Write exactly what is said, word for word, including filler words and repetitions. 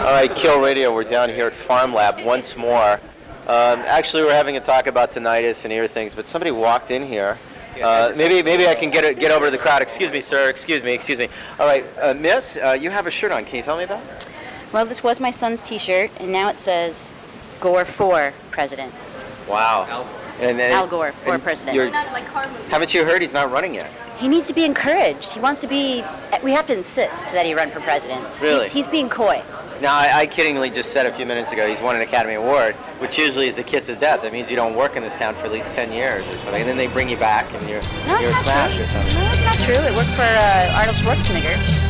All right, Kill Radio, we're down here at Farm Lab once more. Um, actually, we're having a talk about tinnitus and ear things, but somebody walked in here. Uh, maybe maybe I can get it, get over to the crowd. Excuse me, sir. Excuse me. Excuse me. All right, uh, Miss, uh, you have a shirt on. Can you tell me about it? Well, this was my son's T-shirt, and now it says Gore for President. Wow. And then, Al Gore for president. Haven't you heard he's not running yet? He needs to be encouraged. He wants to be. We have to insist that he run for president. Really? He's, he's being coy. Now, I, I kiddingly just said a few minutes ago he's won an Academy Award, which usually is a kiss of death. That means you don't work in this town for at least ten years or something, and then they bring you back and you're, no, you're it's not smashed true. or something. No, it's not true. It worked for uh, Arnold Schwarzenegger.